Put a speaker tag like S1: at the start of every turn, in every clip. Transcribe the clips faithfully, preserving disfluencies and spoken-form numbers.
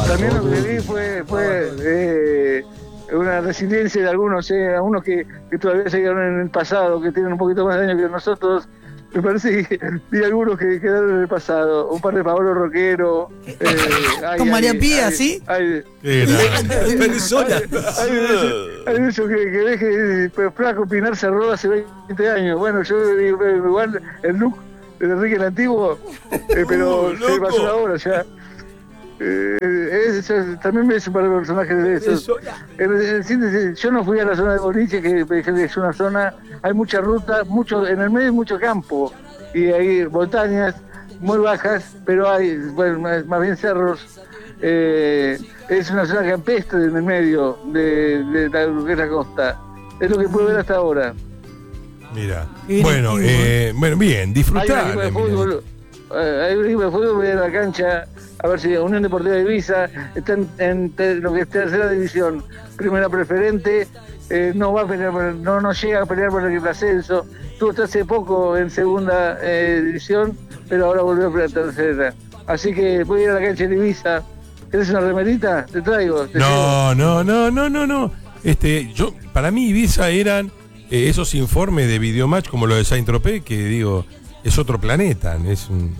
S1: También lo que vi fue, fue eh, una resiliencia de algunos, eh, algunos que, que todavía se quedaron en el pasado, que tienen un poquito más de años que nosotros. Me parece que vi algunos que quedaron en el pasado, un par de Pablo Roquero. Eh,
S2: Con
S1: ay,
S2: María
S1: ay,
S2: Pía,
S1: ay,
S2: ¿sí?
S1: Ay,
S3: Qué grande.
S4: Persona.
S1: Hay de eso, hay de eso que, que deje pero flaco Pinar Cerró hace veinte años. Bueno, yo digo, igual el look de Enrique el Antiguo, eh, pero
S4: Uh,
S1: se
S4: loco.
S1: pasó la hora ya. Eh, es, es, también me hice un par de personajes de esos. En, en síntesis, yo no fui a la zona de boliche, que me dijeron que es una zona, hay mucha ruta, mucho, en el medio hay mucho campo, y hay montañas muy bajas, pero hay, bueno, más, más bien cerros. Eh, es una zona campestre en el medio de, de, de lo que es la costa. Es lo que puedo ver hasta ahora.
S3: Mira.
S2: Qué
S3: Bueno,
S2: divertido.
S3: eh, bueno, bien,
S1: Hay un
S3: disfrutar.
S1: equipo de fútbol, eh, hay un equipo de fútbol, voy a ir a la cancha, a ver si Unión Deportiva de Ibiza está en, en te- lo que es tercera división, primera preferente, eh, no va a pelear por el- no, no llega a pelear por el ascenso, estuvo hasta hace poco en segunda eh, división, pero ahora volvió a pelear tercera. Así que voy a ir a la cancha de Ibiza. ¿Querés una remerita? Te traigo. Te
S3: No, no, no, no, no, no. Este, yo, para mí Ibiza eran eh, esos informes de Videomatch como lo de Saint-Tropez, que digo, es otro planeta, es un...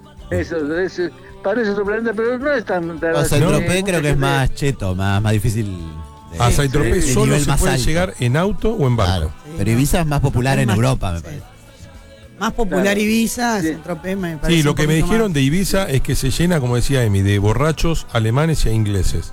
S1: Eso, es, parece otro planeta, pero no es tan... tan
S4: O sea,
S3: No.
S4: el tropé creo que es más cheto, más, más difícil. De,
S3: A Saint-Tropez
S4: de
S3: solo
S4: nivel
S3: se
S4: más
S3: puede
S4: alto.
S3: llegar en auto o en barco.
S4: Claro. Pero Ibiza es más popular en
S2: Más-
S4: Europa, me
S2: sí.
S4: parece.
S2: Más popular
S1: Claro.
S2: Ibiza,
S1: Sí.
S2: Saint-Tropez me parece
S3: Sí, lo
S2: un
S3: que me
S2: poquito
S3: dijeron
S2: más.
S3: de Ibiza es que se llena, como decía Emi, de borrachos alemanes e ingleses.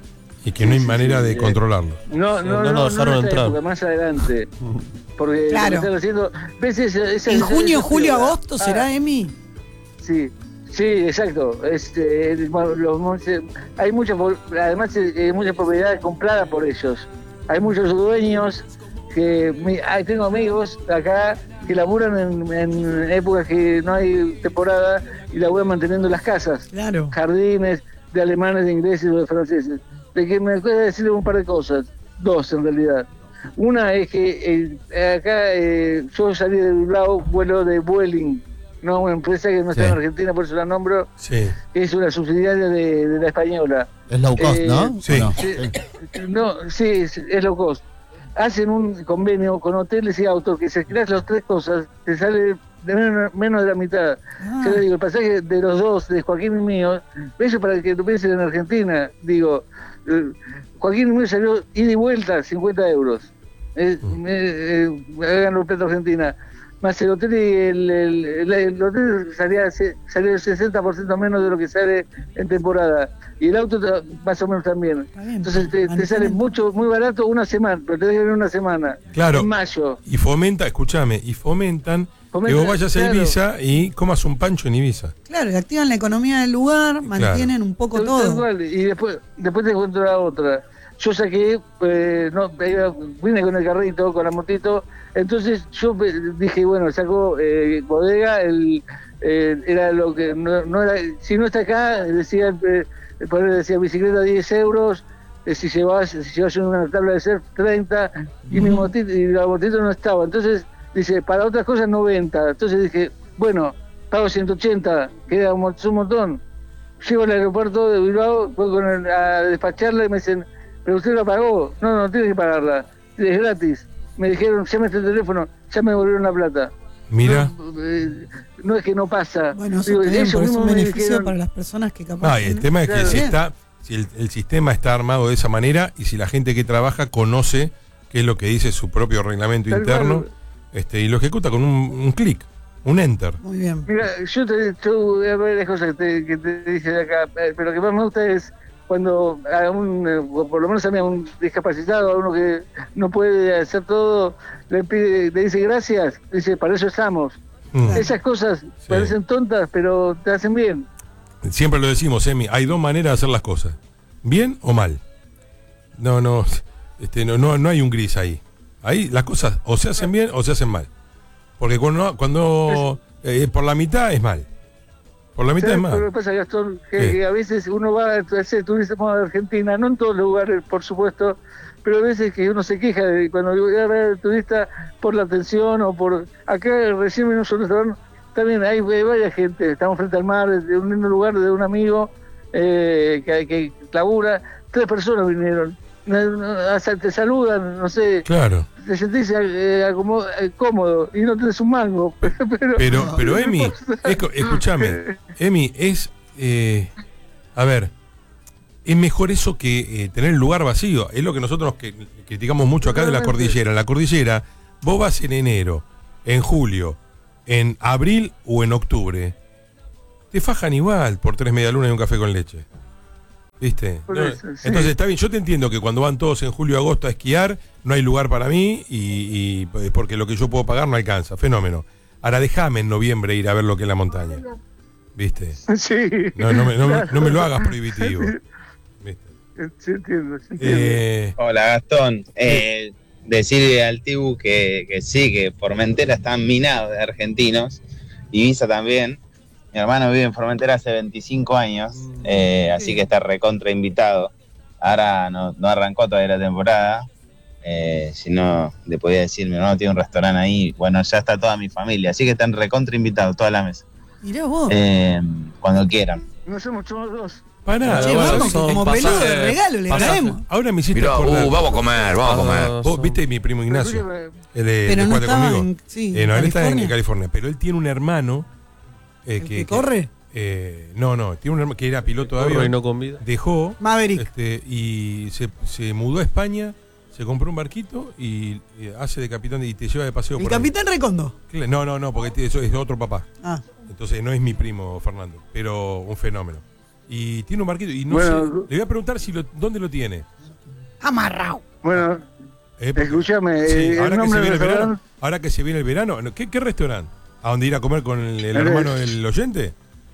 S3: Y que no hay
S1: Sí, sí,
S3: manera
S1: sí,
S3: de
S1: eh.
S3: controlarlo.
S1: No, no,
S5: No,
S1: no,
S5: no
S1: no,
S5: dejaron
S1: en esta
S5: entrar.
S1: época, más adelante. Porque
S2: Claro.
S1: lo que están haciendo, ¿ves esa, esa,
S2: En
S1: esa-
S2: junio,
S1: esa-
S2: julio,
S1: ah,
S2: agosto, ¿será, Emi?
S1: Sí, sí, exacto. Este, el- los montes- hay muchas, además hay muchas propiedades compradas por ellos. Hay muchos dueños que mi- ay, tengo amigos acá que laburan en, en épocas que no hay temporada y laburan manteniendo las casas,
S2: Claro.
S1: jardines de alemanes, de ingleses o de franceses. De que me acuerdo de decirle un par de cosas, dos en realidad. Una es que eh, acá eh, yo salí de Bilbao, vuelo de Vueling, ¿no? Una empresa que no está
S4: Sí.
S1: en Argentina, por eso la nombro,
S3: Sí.
S1: que es una subsidiaria de, de la española.
S4: Es low cost,
S1: Eh,
S4: ¿no?
S3: sí.
S4: ¿O no?
S1: Sí, no, sí, es, es low cost. Hacen un convenio con hoteles y autos que si alquilas las tres cosas te sale de menos, menos de la mitad.
S2: Ah.
S1: Yo le digo, el pasaje de los dos, de Joaquín y mío, eso para que lo piensen en Argentina, digo, eh, Joaquín y mío salió ida y vuelta cincuenta euros. Eh, eh, eh, háganlo en plata Argentina. Más el hotel y el, el, el, el hotel salía, salía el sesenta por ciento menos de lo que sale en temporada. Y el auto ta- más o menos también.
S2: Está bien,
S1: Entonces te, te
S2: mantienen-
S1: sale mucho, muy barato una semana, pero te dejan una semana.
S3: Claro.
S1: En mayo.
S3: Y fomenta, escúchame, y fomentan que
S1: Fomenta,
S3: vos vayas a
S1: claro.
S3: Ibiza y comas un pancho en Ibiza.
S2: Claro, y activan la economía del lugar, mantienen un poco
S1: Tal- tal
S2: todo.
S1: cual. Y después, después te cuento la otra. Yo saqué, eh, no, iba- vine con el carrito, con la motito, entonces yo eh, dije, bueno, saco eh, bodega, el, eh, era lo que, no, no era, si no está acá, decía, eh, poner, decía bicicleta diez euros, eh, si llevas, si llevas una tabla de surf treinta, y mi motito, y la motito no estaba, entonces dice, para otras cosas noventa, entonces dije, bueno, pago ciento ochenta, queda un, mon- un montón. Llego al aeropuerto de Bilbao, voy con el- a despacharla y me dicen, pero usted la pagó. No, no, tiene que pagarla. Es gratis. Me dijeron, llame este teléfono, ya me devolvieron la plata.
S3: Mira.
S1: No, eh, no es que no pasa.
S2: Bueno, eso
S1: Digo,
S2: está bien,
S1: ellos
S2: porque es un
S1: mismos me
S2: beneficio
S1: dijeron,
S2: para las personas que capaz.
S3: Ah, y el
S2: que-
S3: tema es que
S1: Claro.
S3: si
S2: Bien.
S3: está, si el, el sistema está armado de esa manera y si la gente que trabaja conoce qué es lo que dice su propio reglamento
S1: Tal
S3: interno,
S1: cual.
S3: este, y lo ejecuta con un, un clic, un enter.
S2: Muy bien.
S1: Mira, yo te yo voy a ver las cosas que te, que te dije de acá, eh, pero lo que más me gusta es cuando a un, eh, o por lo menos a mí, a un discapacitado, a uno que no puede hacer todo, le pide, le dice gracias, dice, para eso estamos.
S3: Mm.
S1: Esas cosas parecen tontas, pero te hacen bien.
S3: Siempre lo decimos, Emi, hay dos maneras de hacer las cosas, bien o mal. No, no, este, no, no, no hay un gris ahí. Ahí las cosas o se hacen bien o se hacen mal. Porque cuando, cuando eh, por la mitad es mal. Por la mitad es
S1: ¿Sabes lo que
S3: mal.
S1: pasa, Gastón? Que,
S3: Sí.
S1: que a veces uno va a hacer turismo de Argentina, no en todos los lugares, por supuesto, pero a veces que uno se queja de cuando va a ver al turista por la atención o por... Acá recién vino un restaurante, también hay, hay varias gente, estamos frente al mar, de un lindo lugar de un amigo, eh, que, que labura, tres personas vinieron. No, no, te saludan, no sé,
S3: Claro.
S1: te sentís eh, acomodo, eh, cómodo y no tenés un mango. Pero,
S3: Pero, pero Emi, esco- escúchame, Emi, es, eh, a ver, es mejor eso que eh, tener el lugar vacío. Es lo que nosotros que, criticamos mucho acá de la cordillera. En la cordillera, vos vas en enero, en julio, en abril o en octubre, te fajan igual por tres medialunas y un café con leche. ¿Viste?
S1: Por
S3: No,
S1: eso, sí.
S3: Entonces está bien, yo te entiendo que cuando van todos en julio o agosto a esquiar, no hay lugar para mí y, y porque lo que yo puedo pagar no alcanza, fenómeno. Ahora déjame en noviembre ir a ver lo que es la montaña. ¿Viste?
S1: Sí.
S3: No, no, me, no, me- no me lo hagas prohibitivo. ¿Viste?
S1: Sí, entiendo, sí, entiendo.
S3: Eh,
S5: Hola Gastón, eh, decirle al Tibu que, que sí, que Formentera está minado de argentinos, Ibiza también. Mi hermano vive en Formentera hace veinticinco años, eh, así que está recontra invitado. Ahora no, no arrancó todavía la temporada, eh, si no le podía decir, mi hermano tiene un restaurante ahí, bueno, ya está toda mi familia, así que están recontra invitados, toda la mesa,
S2: Mirá vos.
S5: eh, cuando quieran.
S1: No somos, somos dos.
S3: pará,
S2: Che,
S3: ahora,
S2: vamos,
S6: son
S2: como
S6: pasajes-
S2: peludo de regalo le
S6: pasajes.
S2: traemos.
S3: ahora me hiciste
S7: Mirá,
S3: acordar.
S7: uh, vamos a comer, vamos a comer.
S3: Vos viste mi primo Ignacio,
S1: Escúchame,
S3: el de,
S2: Pero
S3: de
S2: no
S3: Cuate
S2: estaba
S3: conmigo.
S2: en, sí,
S3: Eh, no, él está en
S2: California.
S3: California, pero él tiene un hermano eh,
S2: ¿El
S3: que,
S2: que
S3: que-
S2: corre?
S3: eh, no, no, tiene un hermano que era piloto de
S6: Corro
S3: avión.
S6: y no con vida.
S3: Dejó
S2: Maverick.
S3: este, y se, se mudó a España, se compró un barquito y, y hace de capitán y te lleva de paseo
S2: El
S3: por ahí.
S2: capitán Recondo.
S3: Cla- No, no, no, porque eso es otro papá.
S2: Ah,
S3: Entonces no es mi primo Fernando, pero un fenómeno. Y tiene un barquito y no
S1: Bueno,
S3: sé, le voy a preguntar si lo, dónde lo tiene.
S2: amarrado.
S1: Bueno,
S3: Eh, porque-
S1: escúchame,
S3: sí,
S1: eh, el
S3: ahora, que se
S1: nombre
S3: viene
S1: del
S3: el verano,
S1: restaurante.
S3: ahora que se viene el verano, ¿qué, qué restaurante? ¿A dónde ir a comer con el, el
S1: El-
S3: hermano del oyente?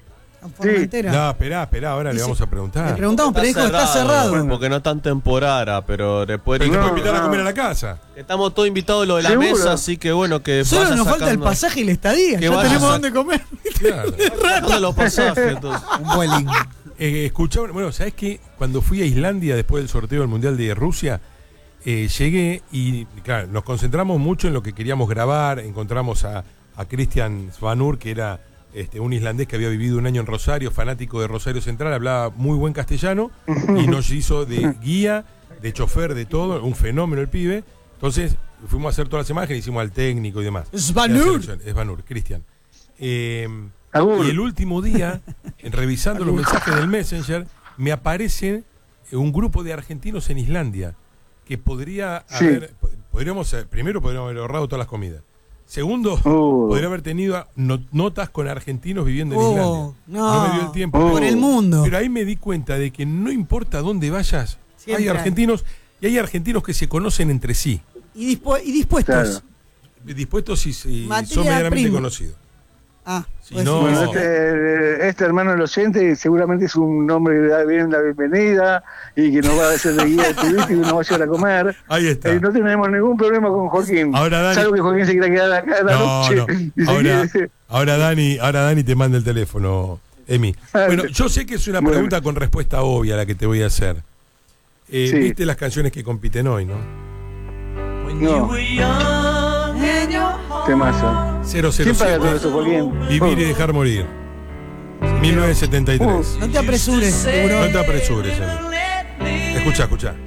S2: A Formentera.
S3: No, esperá, esperá, ahora le
S2: Dice-
S3: vamos a
S2: Le
S3: preguntar.
S2: preguntamos, pero dijo está cerrado.
S6: Bueno, porque no está en temporada, pero después
S3: Pero te
S1: No,
S3: puedo invitar a
S1: no.
S3: comer a la casa.
S6: estamos todos invitados lo de la
S1: ¿Seguro?
S6: mesa, así que bueno, que
S2: Solo
S6: vaya
S2: nos falta el
S6: sacando-
S2: pasaje y la estadía.
S6: Que
S2: Ya
S6: vaya
S2: tenemos
S6: sac-
S2: dónde comer.
S3: Claro.
S6: ¿Dónde los pasajes? Entonces?
S2: Un vueling.
S3: Eh, escuchá, bueno, ¿sabés qué? Cuando fui a Islandia después del sorteo del Mundial de Rusia, eh, llegué y, claro, nos concentramos mucho en lo que queríamos grabar. Encontramos a, a Christian Svanur, que era este, un islandés que había vivido un año en Rosario, fanático de Rosario Central, hablaba muy buen castellano y nos hizo de guía, de chofer, de todo, un fenómeno el pibe. Entonces fuimos a hacer todas las imágenes, hicimos al técnico y demás.
S2: Svanur.
S3: Svanur, Cristian. Eh,
S1: Agur.
S3: y el último día, en revisando los mensajes del Messenger, me aparece un grupo de argentinos en Islandia que podría
S1: Sí.
S3: haber, podríamos, eh, primero podríamos haber ahorrado todas las comidas. Segundo,
S1: Uh.
S3: podría haber tenido no- notas con argentinos viviendo en
S2: Oh,
S3: Islandia.
S2: no.
S3: me dio el tiempo.
S1: Oh.
S2: Por el mundo.
S3: Pero ahí me di cuenta de que no importa dónde vayas,
S2: Siempre
S3: hay
S2: hay.
S3: argentinos y hay argentinos que se conocen entre sí,
S2: Y, dispu- y dispuestos.
S1: Claro.
S3: dispuestos y, y
S2: Materia
S3: son medianamente
S2: prima.
S3: conocidos.
S2: Ah,
S3: Si
S2: pues
S3: no-
S2: sí.
S1: Bueno, este, este hermano del oyente seguramente es un hombre que da bien la bienvenida y que nos va a hacer de guía turístico y nos va a llevar a comer.
S3: Ahí está.
S1: Eh, no tenemos ningún problema con Joaquín.
S3: Ahora, Dani-
S1: Salvo que Joaquín se quiera quedar acá la
S3: No,
S1: noche.
S3: no.
S1: y se
S3: Ahora,
S1: quiere-
S3: ahora Dani, ahora Dani te manda el teléfono, Emi. Bueno, yo sé que es una
S1: Bueno.
S3: pregunta con respuesta obvia la que te voy a hacer. Eh,
S1: Sí.
S3: ¿Viste las canciones que compiten hoy, no?
S1: No, temazo.
S3: cero cero
S1: ¿Quién paga
S3: siete,
S1: todo eso, Joaquín?
S3: Vivir y dejar morir. mil novecientos setenta y tres.
S2: No te apresures,
S3: No
S2: seguro.
S3: te apresures, Emi. Escucha, escucha.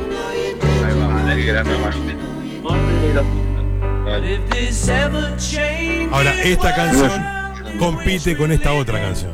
S3: Ahora, esta canción compite con esta otra canción.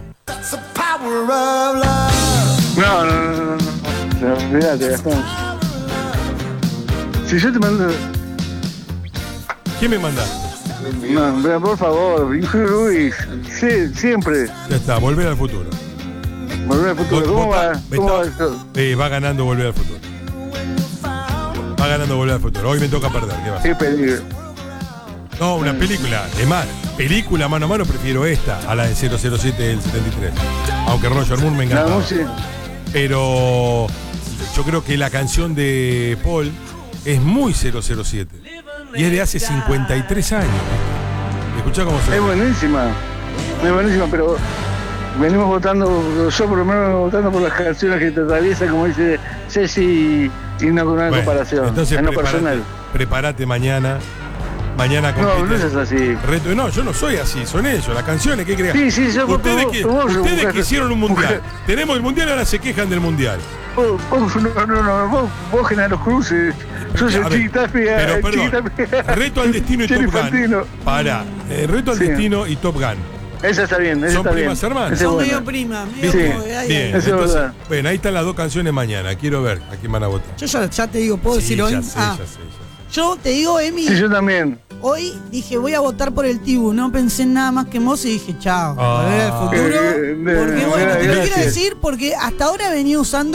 S1: No, no, no, no, no. Olvídate, Gastón. Si yo te mando.
S3: ¿Quién me mandaste?
S1: No, pero por favor, Luis. Sí, siempre.
S3: Ya está, Volver al Futuro.
S1: Volver al futuro.
S3: Vos-
S1: ¿Cómo
S3: vos
S1: va?
S3: está-
S1: ¿Cómo
S3: está-
S1: va esto?
S3: eh, va ganando Volver al Futuro. Va ganando Volver al Futuro. Hoy me toca perder. ¿Qué va a hacer?
S1: Qué peligro.
S3: No, una película. Es más, película mano a mano prefiero esta a la de cero cero siete del setenta y tres. Aunque Roger Moore me
S1: La
S3: encanta.
S1: música.
S3: Pero yo creo que la canción de Paul es muy cero cero siete. Y es de hace cincuenta y tres años. Escuchá cómo
S1: Es
S3: suena.
S1: buenísima. Es buenísima, pero venimos votando, yo por lo menos vengo votando por las canciones que te atraviesan, como dice Ceci, y no con una
S3: Bueno,
S1: comparación.
S3: entonces
S1: en lo
S3: prepárate,
S1: personal.
S3: prepárate mañana mañana
S1: No,
S3: compiten.
S1: no es así.
S3: Reto, no, yo no soy así, son ellos, las canciones, ¿qué creas?
S1: Sí, sí, yo-
S3: ustedes
S1: vos-
S3: que,
S1: vos-
S3: ustedes
S1: vos-
S3: que hicieron un mundial.
S1: vos-
S3: Tenemos el mundial, ahora se quejan del mundial.
S1: Vos, vos- no, no, no, vos, vos Genaro Cruces, yo soy
S3: A ver,
S1: Chiquitapia,
S3: pero perdón,
S1: Chiquitapia.
S3: Reto al Destino y
S1: Chelo
S3: Top Gun.
S1: Infantino.
S3: Para, eh, Reto al
S1: Sí.
S3: Destino y Top Gun.
S1: Esa está bien, esa
S3: ¿Son
S1: está bien.
S3: primas hermanas?
S1: Esa es
S2: Son
S1: buena.
S2: medio prima, medio
S1: Sí,
S2: como de ahí,
S3: Bien,
S2: ahí.
S1: Eso es
S3: entonces,
S1: verdad.
S3: bueno, ahí están las dos canciones mañana. Quiero ver a quién van a votar.
S2: Yo ya, ya te digo, ¿puedo
S3: Sí,
S2: decir hoy?
S3: ya sé,
S2: Ah,
S3: ya sé, ya sé.
S2: yo te digo, Emi,
S1: Sí, yo también.
S2: hoy dije voy a votar por el Tibu. No pensé en nada más que en vos y dije chao.
S3: Ah.
S2: Volver al futuro.
S1: Eh, eh,
S2: Porque bueno, te lo quiero
S1: gracias.
S2: decir porque hasta ahora venía usando